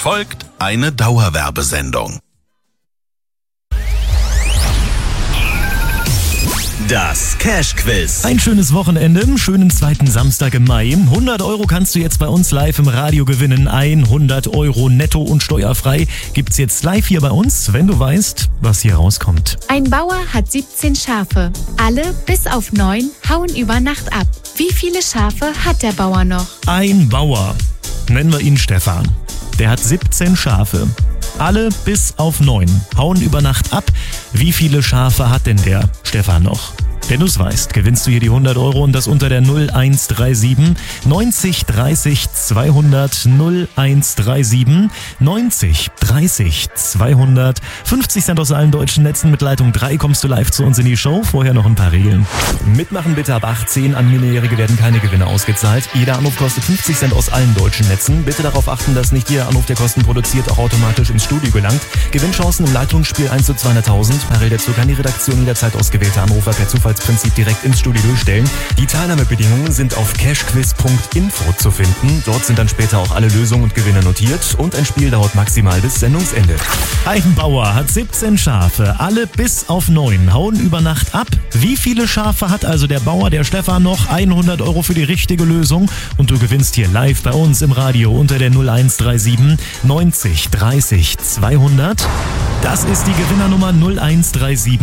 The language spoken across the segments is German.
folgt eine Dauerwerbesendung. Das Cash-Quiz. Ein schönes Wochenende, schönen zweiten Samstag im Mai. 100 Euro kannst du jetzt bei uns live im Radio gewinnen. 100 Euro netto und steuerfrei gibt's jetzt live hier bei uns, wenn du weißt, was hier rauskommt. Ein Bauer hat 17 Schafe. Alle bis auf 9 hauen über Nacht ab. Wie viele Schafe hat der Bauer noch? Ein Bauer, nennen wir ihn Stefan. Der hat 17 Schafe. Alle bis auf 9 hauen über Nacht ab. Wie viele Schafe hat denn der Stefan noch? Wenn du es weißt, gewinnst du hier die 100 Euro und das unter der 0137 90 30 200 0137 90 30 200. 50 Cent aus allen deutschen Netzen. Mit Leitung 3 kommst du live zu uns in die Show. Vorher noch ein paar Regeln. Mitmachen bitte ab 18. An Minderjährige werden keine Gewinne ausgezahlt. Jeder Anruf kostet 50 Cent aus allen deutschen Netzen. Bitte darauf achten, dass nicht jeder Anruf, der Kosten produziert, auch automatisch ins Studio gelangt. Gewinnchancen im Leitungsspiel 1 zu 200.000. Parallel dazu kann die Redaktion jederzeit ausgewählte Anrufer per Zufallsprinzip direkt ins Studio durchstellen. Die Teilnahmebedingungen sind auf cashquiz.info zu finden. Dort sind dann später auch alle Lösungen und Gewinne notiert und ein Spiel dauert maximal bis Sendungsende. Ein Bauer hat 17 Schafe, alle bis auf 9 hauen über Nacht ab. Wie viele Schafe hat also der Bauer, der Stefan, noch? 100 Euro für die richtige Lösung und du gewinnst hier live bei uns im Radio unter der 0137 90 30 200. Das ist die Gewinnernummer 0137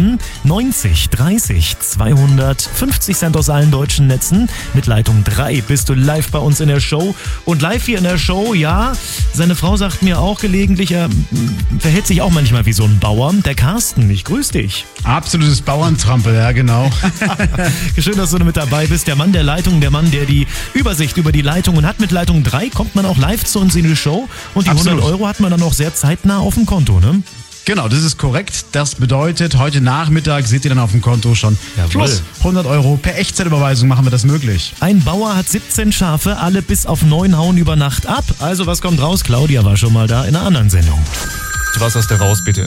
90 30 200. 50 Cent aus allen deutschen Netzen. Mit Leitung 3 bist du live bei uns in der Show. Und live hier in der Show, ja, seine Frau sagt mir auch gelegentlich, er verhält sich auch manchmal wie so ein Bauer. Der Carsten, ich grüße dich. Absolutes Bauerntrampel, ja genau. Schön, dass du mit dabei bist. Der Mann der Leitung, der Mann, der die Übersicht über die Leitungen hat. Mit Leitung 3 kommt man auch live zu uns in die Show. Und die Absolut. 100 Euro hat man dann auch sehr zeitnah auf dem Konto, ne? Genau, das ist korrekt. Das bedeutet, heute Nachmittag seht ihr dann auf dem Konto schon. Jawohl. Plus 100 Euro. Per Echtzeitüberweisung machen wir das möglich. Ein Bauer hat 17 Schafe, alle bis auf 9 hauen über Nacht ab. Also was kommt raus? Claudia war schon mal da in einer anderen Sendung. Was hast du raus, bitte?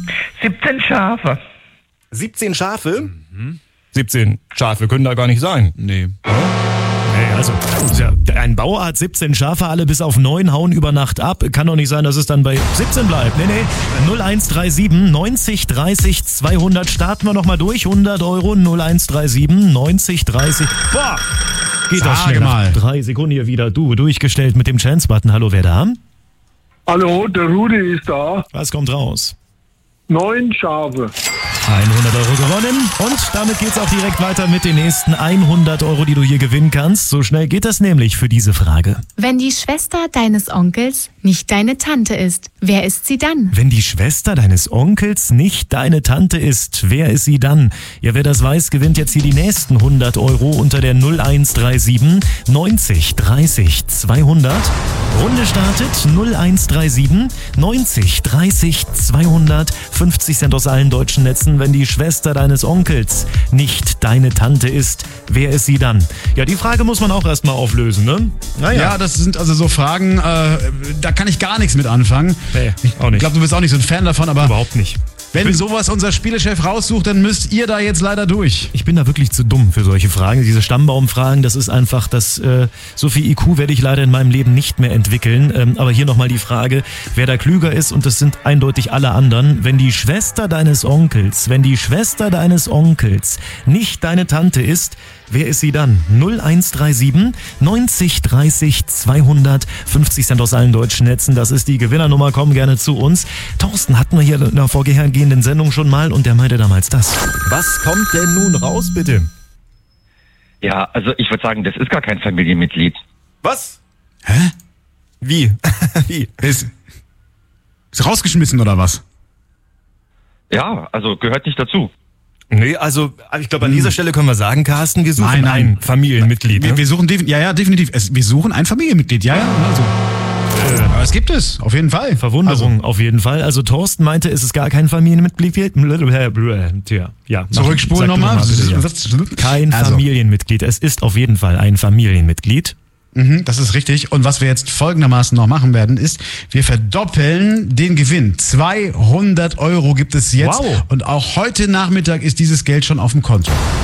17 Schafe. 17 Schafe? 17 Schafe können da gar nicht sein. Nee. Nee, also ja, ein Bauer hat 17 Schafe, alle bis auf 9 hauen über Nacht ab. Kann doch nicht sein, dass es dann bei 17 bleibt. Nee. 0137 90 30 200. Starten wir nochmal durch. 100 Euro 0137 90 30. Boah! Geht das schnell. Mal. 3 Sekunden hier wieder. Du, durchgestellt mit dem Chance-Button. Hallo, wer da? Hallo, der Rudi ist da. Was kommt raus? 9 Schafe. 100 Euro gewonnen und damit geht's auch direkt weiter mit den nächsten 100 Euro, die du hier gewinnen kannst. So schnell geht das nämlich für diese Frage. Wenn die Schwester deines Onkels nicht deine Tante ist, wer ist sie dann? Wenn die Schwester deines Onkels nicht deine Tante ist, wer ist sie dann? Ja, wer das weiß, gewinnt jetzt hier die nächsten 100 Euro unter der 0137 90 30 200. Runde startet 0137 90 30 200. 50 Cent aus allen deutschen Netzen. Wenn die Schwester deines Onkels nicht deine Tante ist, wer ist sie dann? Ja, die Frage muss man auch erstmal auflösen, ne? Naja. Ja, das sind also so Fragen, da kann ich gar nichts mit anfangen. Nee, auch nicht. Ich glaube, du bist auch nicht so ein Fan davon, aber Überhaupt nicht. wenn sowas unser Spielechef raussucht, dann müsst ihr da jetzt leider durch. Ich bin da wirklich zu dumm für solche Fragen. Diese Stammbaumfragen, das ist einfach, so viel IQ werde ich leider in meinem Leben nicht mehr entwickeln. Aber hier nochmal die Frage, wer da klüger ist, und das sind eindeutig alle anderen. Wenn die Schwester deines Onkels nicht deine Tante ist, wer ist sie dann? 0137 90 30 200. 50 Cent aus allen deutschen Netzen. Das ist die Gewinnernummer. Komm gerne zu uns. Thorsten hatten wir hier in der vorhergehenden Sendung schon mal und der meinte damals das. Was kommt denn nun raus, bitte? Ja, also ich würde sagen, das ist gar kein Familienmitglied. Was? Hä? Wie? Wie? Ist rausgeschmissen oder was? Ja, also gehört nicht dazu. Nee, also ich glaube, an dieser Stelle können wir sagen, Carsten, wir suchen Nein. ein Familienmitglied. Ne? Wir suchen definitiv. Wir suchen ein Familienmitglied, ja. Also. Aber es gibt es, auf jeden Fall. Verwunderung auf jeden Fall. Also Thorsten meinte, es ist gar kein Familienmitglied. Tja, ja. Zurückspulen nochmal. Kein Familienmitglied. Es ist auf jeden Fall ein Familienmitglied. Das ist richtig. Und was wir jetzt folgendermaßen noch machen werden, ist, wir verdoppeln den Gewinn. 200 Euro gibt es jetzt. Wow. Und auch heute Nachmittag ist dieses Geld schon auf dem Konto.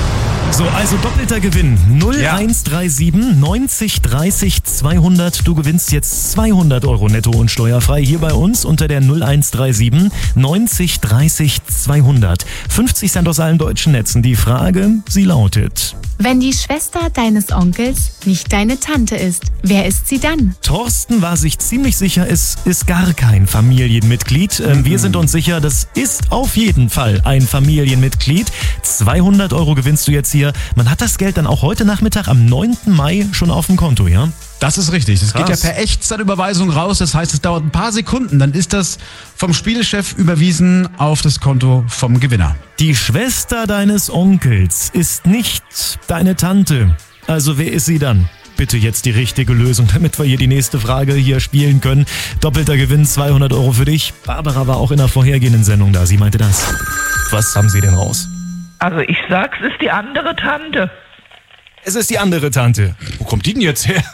So, also doppelter Gewinn. 0137 90 30 200. Du gewinnst jetzt 200 Euro netto und steuerfrei hier bei uns unter der 0137 90 30 200. 50 Cent aus allen deutschen Netzen. Die Frage, sie lautet: Wenn die Schwester deines Onkels nicht deine Tante ist, wer ist sie dann? Thorsten war sich ziemlich sicher, es ist gar kein Familienmitglied. Wir sind uns sicher, das ist auf jeden Fall ein Familienmitglied. 200 Euro gewinnst du jetzt hier. Man hat das Geld dann auch heute Nachmittag am 9. Mai schon auf dem Konto, ja? Das ist richtig. Das geht ja Krass. per Echtzeitüberweisung raus. Das heißt, es dauert ein paar Sekunden. Dann ist das vom Spielechef überwiesen auf das Konto vom Gewinner. Die Schwester deines Onkels ist nicht deine Tante. Also wer ist sie dann? Bitte jetzt die richtige Lösung, damit wir hier die nächste Frage hier spielen können. Doppelter Gewinn, 200 Euro für dich. Barbara war auch in der vorhergehenden Sendung da. Sie meinte das. Was haben Sie denn raus? Also ich sag's, es ist die andere Tante. Es ist die andere Tante. Wo kommt die denn jetzt her?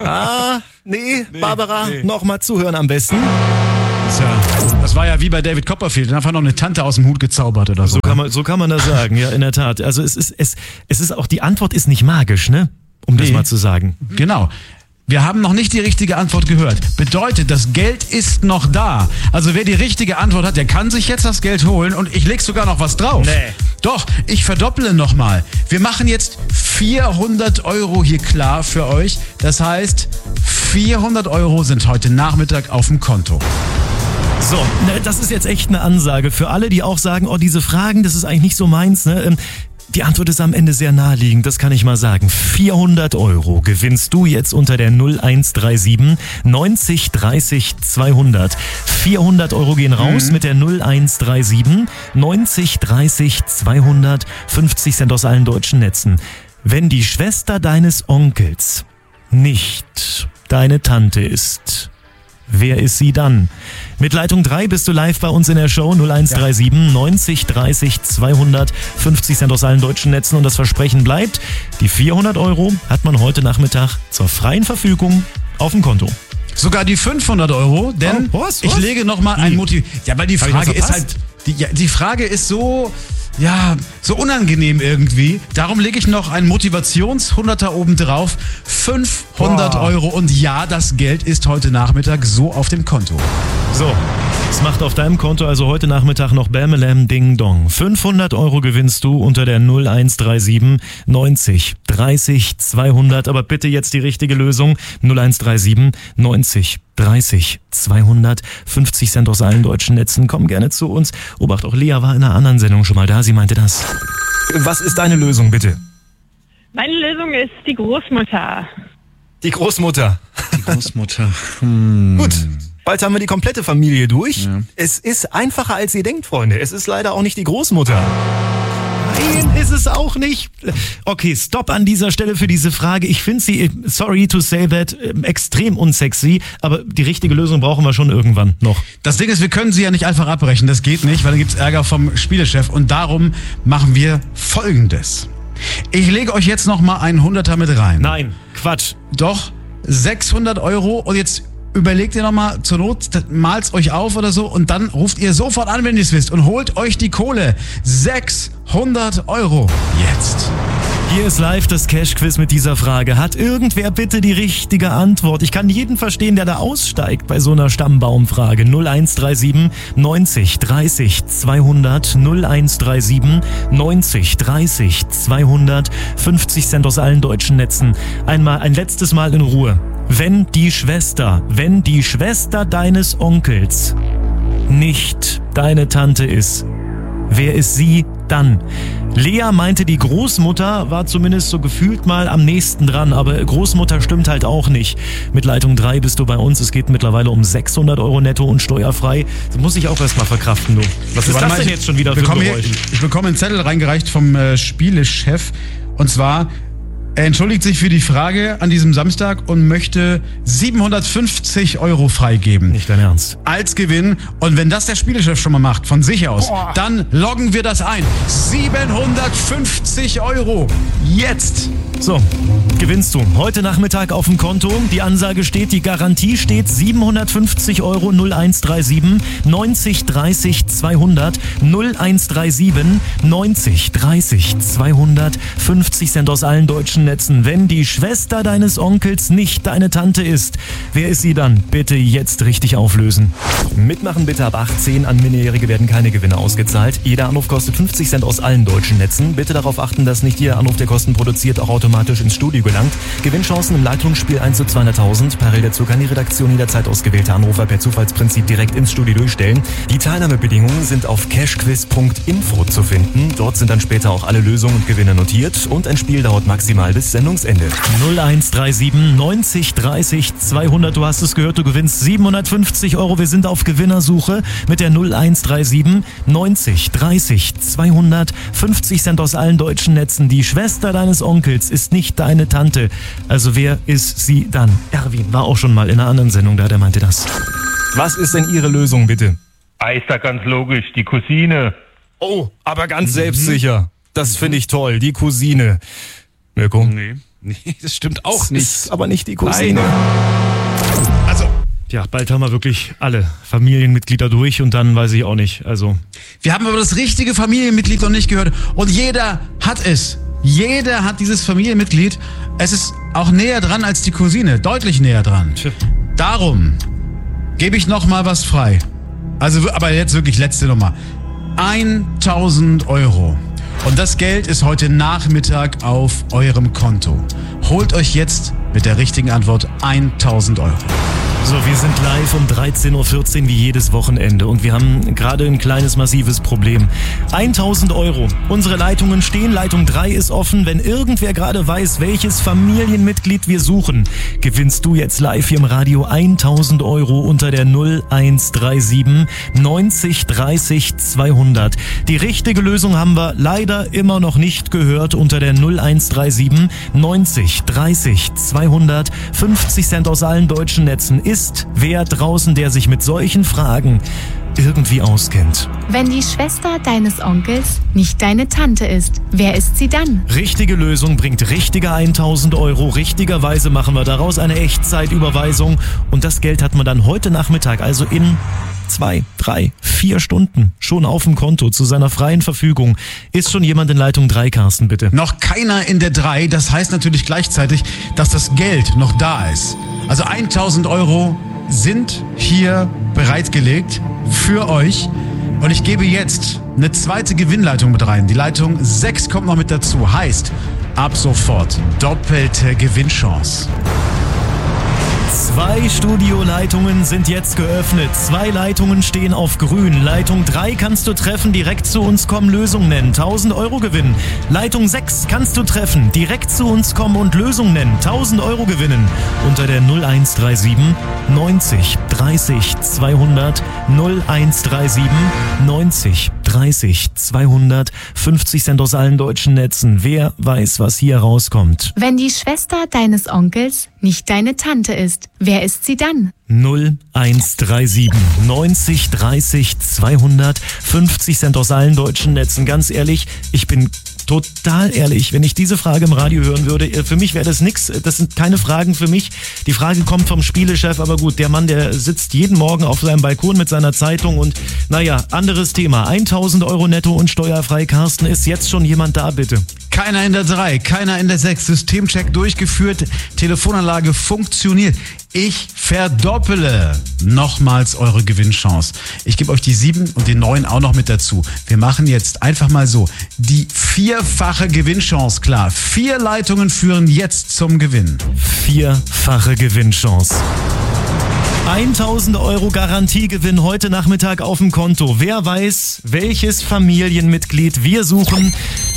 Nee, Barbara, nochmal zuhören am besten. Das war ja wie bei David Copperfield. Einfach noch eine Tante aus dem Hut gezaubert oder so. So kann man das sagen, ja, in der Tat. Also es ist auch, die Antwort ist nicht magisch, ne? Um das mal zu sagen. Genau. Wir haben noch nicht die richtige Antwort gehört. Bedeutet, das Geld ist noch da. Also wer die richtige Antwort hat, der kann sich jetzt das Geld holen und ich leg sogar noch was drauf. Nee. Doch, ich verdopple nochmal. Wir machen jetzt 400 Euro hier klar für euch. Das heißt, 400 Euro sind heute Nachmittag auf dem Konto. So, das ist jetzt echt eine Ansage für alle, die auch sagen, oh, diese Fragen, das ist eigentlich nicht so meins, ne? Die Antwort ist am Ende sehr naheliegend, das kann ich mal sagen. 400 Euro gewinnst du jetzt unter der 0137 90 30 200. 400 Euro gehen raus mit der 0137 90 30 200. 50 Cent aus allen deutschen Netzen. Wenn die Schwester deines Onkels nicht deine Tante ist, wer ist sie dann? Mit Leitung 3 bist du live bei uns in der Show. 0137 90 30 200. 50 Cent aus allen deutschen Netzen. Und das Versprechen bleibt, die 400 Euro hat man heute Nachmittag zur freien Verfügung auf dem Konto. Sogar die 500 Euro, denn ich lege nochmal ein Motiv. Ja, weil die Frage ist halt, die Frage ist so unangenehm irgendwie. Darum lege ich noch einen Motivations-100er oben drauf. 500 Euro und ja, das Geld ist heute Nachmittag so auf dem Konto. So, es macht auf deinem Konto also heute Nachmittag noch Bämelam Ding Dong. 500 Euro gewinnst du unter der 0137 90 30 200. Aber bitte jetzt die richtige Lösung. 0137 90 30 200. 50 Cent aus allen deutschen Netzen. Komm gerne zu uns. Obacht, auch Lea war in einer anderen Sendung schon mal da. Sie meinte das. Was ist deine Lösung, bitte? Meine Lösung ist die Großmutter. Die Großmutter. Die Großmutter. Gut. Bald haben wir die komplette Familie durch. Ja. Es ist einfacher, als ihr denkt, Freunde. Es ist leider auch nicht die Großmutter. Nein, ist es auch nicht. Okay, stopp an dieser Stelle für diese Frage. Ich finde sie, sorry to say that, extrem unsexy, aber die richtige Lösung brauchen wir schon irgendwann noch. Das Ding ist, wir können sie ja nicht einfach abbrechen. Das geht nicht, weil dann gibt's Ärger vom Spielechef. Und darum machen wir Folgendes. Ich lege euch jetzt nochmal einen 100er mit rein. Nein, Quatsch. Doch, 600 Euro und jetzt überlegt ihr nochmal, zur Not malt's euch auf oder so und dann ruft ihr sofort an, wenn ihr es wisst und holt euch die Kohle. 600 Euro. Jetzt. Hier ist live das Cash-Quiz mit dieser Frage. Hat irgendwer bitte die richtige Antwort? Ich kann jeden verstehen, der da aussteigt bei so einer Stammbaumfrage. 0137 90 30 200. 0137 90 30 200. 50 Cent aus allen deutschen Netzen. Ein letztes Mal in Ruhe. Wenn die Schwester deines Onkels nicht deine Tante ist, wer ist sie dann? Lea meinte, die Großmutter war zumindest so gefühlt mal am nächsten dran, aber Großmutter stimmt halt auch nicht. Mit Leitung 3 bist du bei uns. Es geht mittlerweile um 600 Euro netto und steuerfrei. Das muss ich auch erstmal verkraften, du. Was ist das denn jetzt schon wieder für ein Geräusch? Ich bekomme einen Zettel reingereicht vom Spielechef und zwar Er entschuldigt sich für die Frage an diesem Samstag und möchte 750 € freigeben. Nicht dein Ernst. Als Gewinn. Und wenn das der Spielechef schon mal macht, von sich aus, dann loggen wir das ein. 750 €. Jetzt. So, gewinnst du heute Nachmittag auf dem Konto. Die Ansage steht, die Garantie steht 750 € 0137 90 30 200 0137 90 30 200 50 Cent aus allen deutschen Netzen. Wenn die Schwester deines Onkels nicht deine Tante ist, wer ist sie dann? Bitte jetzt richtig auflösen. Mitmachen bitte ab 18. An Minderjährige werden keine Gewinne ausgezahlt. Jeder Anruf kostet 50 Cent aus allen deutschen Netzen. Bitte darauf achten, dass nicht jeder Anruf, der Kosten produziert, auch automatisch ins Studio gelangt. Gewinnchancen im Leitungsspiel 1 zu 200.000. Parallel dazu kann die Redaktion jederzeit ausgewählte Anrufer per Zufallsprinzip direkt ins Studio durchstellen. Die Teilnahmebedingungen sind auf cashquiz.info zu finden. Dort sind dann später auch alle Lösungen und Gewinne notiert und ein Spiel dauert maximal bis Sendungsende. 0137 90 30 200. Du hast es gehört, du gewinnst 750 €. Wir sind auf Gewinnersuche mit der 0137 90 30 200. 50 Cent aus allen deutschen Netzen. Die Schwester deines Onkels ist nicht deine Tante. Also wer ist sie dann? Erwin war auch schon mal in einer anderen Sendung da, der meinte das. Was ist denn Ihre Lösung, bitte? Ist da ganz logisch, die Cousine. Oh, aber ganz selbstsicher. Das finde ich toll, die Cousine. Mirko? Nee, das stimmt auch nicht. Ist aber nicht die Cousine. Nein. Also, ja, bald haben wir wirklich alle Familienmitglieder durch und dann weiß ich auch nicht. Also, wir haben aber das richtige Familienmitglied noch nicht gehört und jeder hat es. Jeder hat dieses Familienmitglied. Es ist auch näher dran als die Cousine, deutlich näher dran. Darum gebe ich noch mal was frei. Also, aber jetzt wirklich letzte Nummer. 1.000 €. Und das Geld ist heute Nachmittag auf eurem Konto. Holt euch jetzt mit der richtigen Antwort 1.000 €. So, wir sind live um 13.14 Uhr wie jedes Wochenende und wir haben gerade ein kleines, massives Problem. 1.000 €. Unsere Leitungen stehen, Leitung 3 ist offen. Wenn irgendwer gerade weiß, welches Familienmitglied wir suchen, gewinnst du jetzt live hier im Radio 1.000 € unter der 0137 90 30 200. Die richtige Lösung haben wir leider immer noch nicht gehört unter der 0137 90 30 200. 50 Cent aus allen deutschen Netzen. Ist wer draußen, der sich mit solchen Fragen irgendwie auskennt. Wenn die Schwester deines Onkels nicht deine Tante ist, wer ist sie dann? Richtige Lösung bringt richtige 1.000 €. Richtigerweise machen wir daraus eine Echtzeitüberweisung und das Geld hat man dann heute Nachmittag, also in 2, 3, 4 Stunden schon auf dem Konto zu seiner freien Verfügung. Ist schon jemand in Leitung 3, Carsten, bitte? Noch keiner in der 3. Das heißt natürlich gleichzeitig, dass das Geld noch da ist. Also 1.000 € sind hier bereitgelegt für euch. Und ich gebe jetzt eine zweite Gewinnleitung mit rein. Die Leitung 6 kommt noch mit dazu. Heißt, ab sofort doppelte Gewinnchance. 2 Studioleitungen sind jetzt geöffnet. 2 Leitungen stehen auf grün. Leitung 3 kannst du treffen, direkt zu uns kommen, Lösung nennen. 1.000 € gewinnen. Leitung 6 kannst du treffen, direkt zu uns kommen und Lösung nennen. 1.000 € gewinnen. Unter der 0137 90 30 200 0137 90 30 200. 50 Cent aus allen deutschen Netzen. Wer weiß, was hier rauskommt? Wenn die Schwester deines Onkels nicht deine Tante ist, wer ist sie dann? 0137 90 30 200. 50 Cent aus allen deutschen Netzen. Ganz ehrlich, ich bin total ehrlich, wenn ich diese Frage im Radio hören würde, für mich wäre das nix. Das sind keine Fragen für mich. Die Frage kommt vom Spielechef, aber gut, der Mann, der sitzt jeden Morgen auf seinem Balkon mit seiner Zeitung und naja, anderes Thema. 1.000 € netto und steuerfrei. Carsten, ist jetzt schon jemand da, bitte? Keiner in der 3, keiner in der 6. Systemcheck durchgeführt, Telefonanlage funktioniert. Ich verdoppele nochmals eure Gewinnchance. Ich gebe euch die 7 und die 9 auch noch mit dazu. Wir machen jetzt einfach mal so die 4-fache Gewinnchance klar. 4 Leitungen führen jetzt zum Gewinn. 4-fache Gewinnchance. 1.000 € Garantiegewinn heute Nachmittag auf dem Konto. Wer weiß, welches Familienmitglied wir suchen?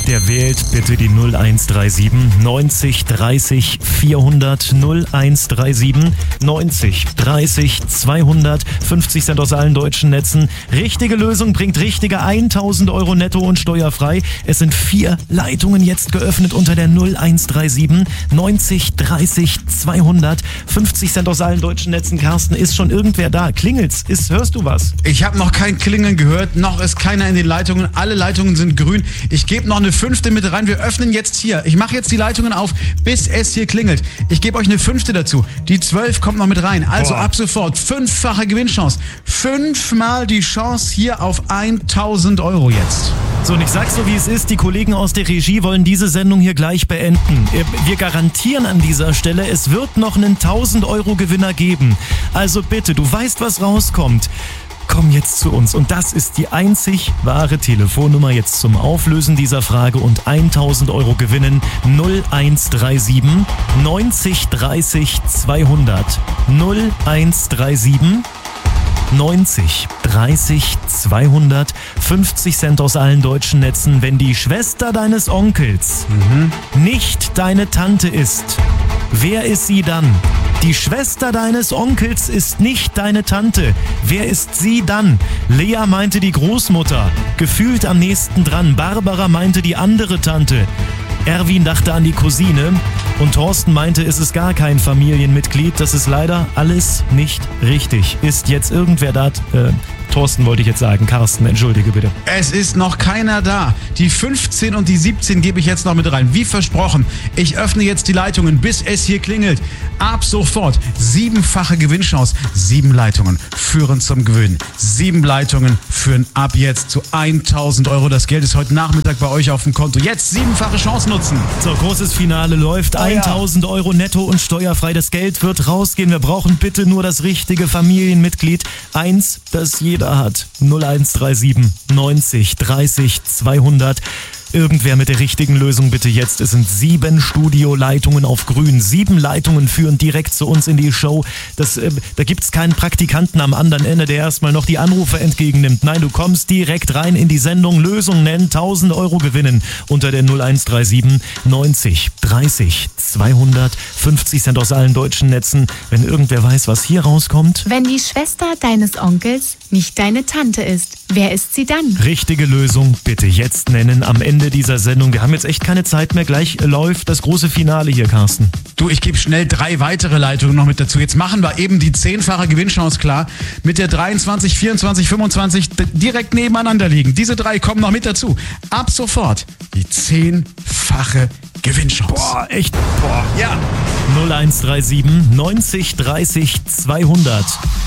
der wählt bitte die 0137 90 30 400 0137 90 30 200. 50 Cent aus allen deutschen Netzen. Richtige Lösung bringt richtige 1000 Euro netto und steuerfrei. Es sind 4 Leitungen jetzt geöffnet unter der 0137 90 30 200. 50 Cent aus allen deutschen Netzen. Carsten, ist schon irgendwer da? Klingelt's? Hörst du was? Ich habe noch kein Klingeln gehört, noch ist keiner in den Leitungen. Alle Leitungen sind grün. Ich gebe noch eine 5. mit rein. Wir öffnen jetzt hier. Ich mache jetzt die Leitungen auf, bis es hier klingelt. Ich gebe euch eine 5. dazu. Die 12 kommt noch mit rein. Also ab sofort 5-fache Gewinnchance. 5-mal die Chance hier auf 1000 Euro jetzt. So, und ich sag's so, wie es ist. Die Kollegen aus der Regie wollen diese Sendung hier gleich beenden. Wir garantieren an dieser Stelle, es wird noch einen 1000 Euro Gewinner geben. Also bitte, du weißt, was rauskommt. Komm jetzt zu uns. Und das ist die einzig wahre Telefonnummer jetzt zum Auflösen dieser Frage und 1000 Euro gewinnen. 0137 90 30 200. 0137 90 30 200. 50 Cent aus allen deutschen Netzen. Wenn die Schwester deines Onkels nicht deine Tante ist, wer ist sie dann? Die Schwester deines Onkels ist nicht deine Tante. Wer ist sie dann? Lea meinte die Großmutter, gefühlt am nächsten dran. Barbara meinte die andere Tante. Erwin dachte an die Cousine und Thorsten meinte, es ist gar kein Familienmitglied. Das ist leider alles nicht richtig. Ist jetzt irgendwer da? Thorsten wollte ich jetzt sagen. Carsten, entschuldige bitte. Es ist noch keiner da. Die 15 und die 17 gebe ich jetzt noch mit rein. Wie versprochen, ich öffne jetzt die Leitungen, bis es hier klingelt. Ab sofort 7-fache Gewinnchance. 7 Leitungen führen zum Gewinn. 7 Leitungen führen ab jetzt zu 1000 Euro. Das Geld ist heute Nachmittag bei euch auf dem Konto. Jetzt 7-fache Chance nutzen. So, großes Finale läuft. 1000 Euro netto und steuerfrei. Das Geld wird rausgehen. Wir brauchen bitte nur das richtige Familienmitglied. Eins, das jeder hat. 0137 90 30 200. Irgendwer mit der richtigen Lösung bitte jetzt. Es sind 7 Studioleitungen auf grün. 7 Leitungen führen direkt zu uns in die Show. Da gibt's keinen Praktikanten am anderen Ende, der erstmal noch die Anrufe entgegennimmt. Nein, du kommst direkt rein in die Sendung. Lösung nennen, 1000 Euro gewinnen unter der 0137 90 30 200. 50 Cent aus allen deutschen Netzen. Wenn irgendwer weiß, was hier rauskommt. Wenn die Schwester deines Onkels nicht deine Tante ist, wer ist sie dann? Richtige Lösung bitte jetzt nennen am Ende dieser Sendung. Wir haben jetzt echt keine Zeit mehr. Gleich läuft das große Finale hier, Carsten. Du, ich gebe schnell 3 weitere Leitungen noch mit dazu. Jetzt machen wir eben die 10-fache Gewinnchance klar. Mit der 23, 24, 25 direkt nebeneinander liegen. Diese 3 kommen noch mit dazu. Ab sofort die 10-fache Gewinnchance. Boah, echt? Boah. Ja. 0137 90 30 200.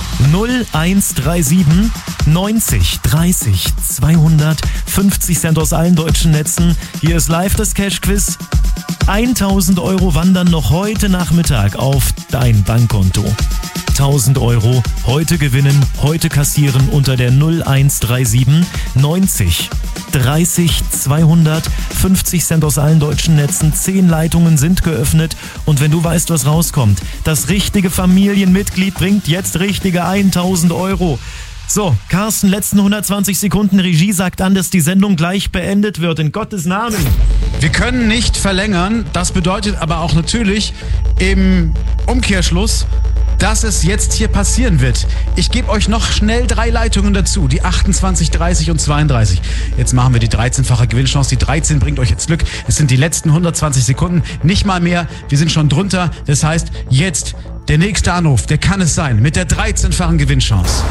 0137 90 30 200. 50 Cent aus allen deutschen Netzen. Hier ist live das Cash-Quiz. 1000 Euro wandern noch heute Nachmittag auf dein Bankkonto. 1000 Euro heute gewinnen, heute kassieren unter der 0137 90 30 200. 50 Cent aus allen deutschen Netzen. 10 Leitungen sind geöffnet. Und wenn du weißt, was rauskommt, das richtige Familienmitglied bringt jetzt richtige 1000 Euro. So, Carsten, letzten 120 Sekunden. Regie sagt an, dass die Sendung gleich beendet wird. In Gottes Namen. Wir können nicht verlängern. Das bedeutet aber auch natürlich im Umkehrschluss, dass es jetzt hier passieren wird. Ich gebe euch noch schnell 3 Leitungen dazu. Die 28, 30 und 32. Jetzt machen wir die 13-fache Gewinnchance. Die 13 bringt euch jetzt Glück. Es sind die letzten 120 Sekunden. Nicht mal mehr. Wir sind schon drunter. Das heißt, jetzt der nächste Anruf. Der kann es sein. Mit der 13-fachen Gewinnchance.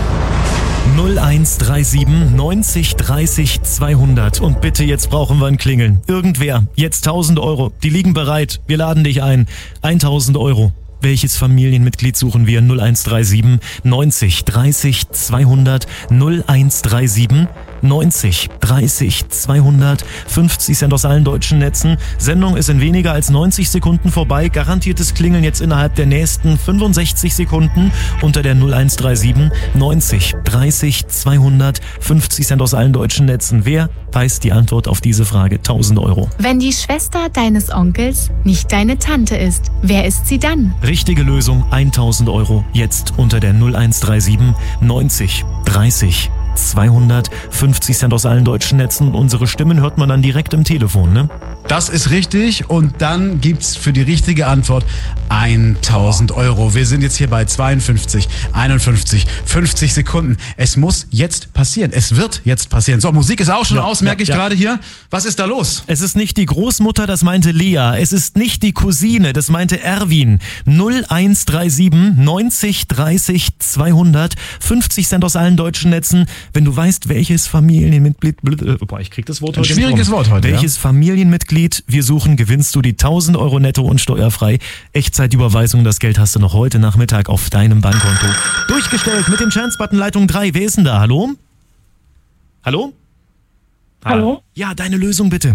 0137 90 30 200. Und bitte, jetzt brauchen wir ein Klingeln. Irgendwer. Jetzt 1000 Euro. Die liegen bereit. Wir laden dich ein. 1000 Euro. Welches Familienmitglied suchen wir? 0137 90 30 200. 0137 90 30 200. 50 Cent aus allen deutschen Netzen. Sendung ist in weniger als 90 Sekunden vorbei. Garantiertes Klingeln jetzt innerhalb der nächsten 65 Sekunden unter der 0137 90 30 200. 50 Cent aus allen deutschen Netzen. Wer weiß die Antwort auf diese Frage? 1000 Euro. Wenn die Schwester deines Onkels nicht deine Tante ist, wer ist sie dann? Richtige Lösung, 1000 Euro. Jetzt unter der 0137 90 30 250 Cent aus allen deutschen Netzen. Unsere Stimmen hört man dann direkt im Telefon, ne? Das ist richtig und dann gibt's für die richtige Antwort 1.000 Euro. Wir sind jetzt hier bei 52, 51, 50 Sekunden. Es muss jetzt passieren. Es wird jetzt passieren. So, Musik ist auch schon aus, merke ich gerade hier. Was ist da los? Es ist nicht die Großmutter, das meinte Lea. Es ist nicht die Cousine, das meinte Erwin. 0137 90 30 200, 50 Cent aus allen deutschen Netzen. Wenn du weißt, welches Familienmitglied... ich krieg das Wort heute. Ein schwieriges Wort heute, welches Familienmitglied wir suchen, gewinnst du die 1.000 Euro netto und steuerfrei. Echtzeitüberweisung, das Geld hast du noch heute Nachmittag auf deinem Bankkonto. Durchgestellt mit dem Chance-Button Leitung 3. Wer ist denn da? Hallo? Hallo? Hallo? Ja, deine Lösung bitte.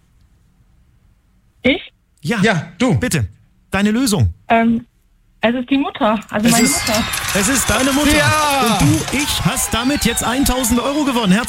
Ich? Ja, du. Bitte. Deine Lösung. Es ist die Mutter, also meine Mutter. Es ist deine Mutter. Ja! Und du, ich hast damit jetzt 1.000 Euro gewonnen.